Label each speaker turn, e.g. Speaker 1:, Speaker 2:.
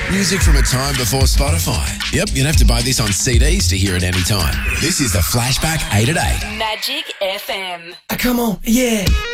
Speaker 1: Music from a time before Spotify. Yep, you'd have to buy this on CDs to hear it any time. This is the Flashback 8 at 8.
Speaker 2: Magic FM.
Speaker 3: Come on, yeah.